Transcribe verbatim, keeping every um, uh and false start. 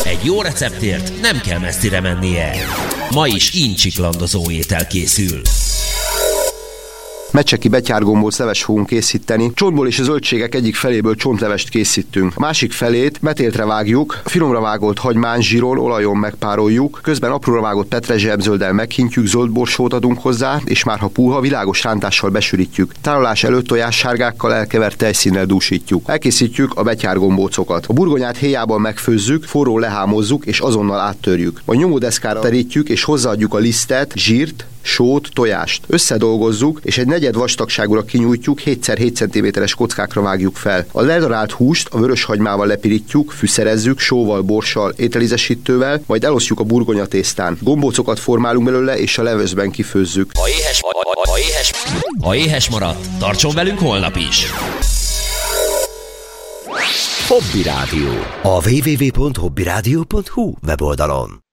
Egy jó receptért nem kell messzire mennie. Ma is incsiklandozó étel készül. Mecseki betyárgombóc leves fogunk készíteni. Csontból és a zöldségek egyik feléből csontlevest készítünk. A másik felét metéltre vágjuk, finomra vágott hagymán, zsíron, olajon megpároljuk, közben apróra vágott petrezselyzölddel meghintjük, zöldborsót adunk hozzá, és már ha puha, világos rántással besűrítjük. Tárolás előtt tojássárgákkal elkevert tejszínnel dúsítjuk. Elkészítjük a betyárgombócokat. A burgonyát héjában megfőzzük, forró lehámozzuk és azonnal áttörjük. A nyomódeszkára terítjük és hozzáadjuk a lisztet, zsírt, sót, tojást. Összedolgozzuk, és egy negyed vastagságúra kinyújtjuk, hét szer hét centiméteres kockákra vágjuk fel. A ledarált húst a vörös hagymával lepirítjuk, fűszerezzük, sóval, borssal, ételízesítővel, majd elosztjuk a burgonyatésztán. Gombócokat formálunk belőle, és a levőszben kifőzzük. Ha éhes, ha, ha éhes, ha éhes maradt, tartson velünk holnap is! Hobby Rádió. A double-u double-u double-u pont hobby rádió pont hu weboldalon.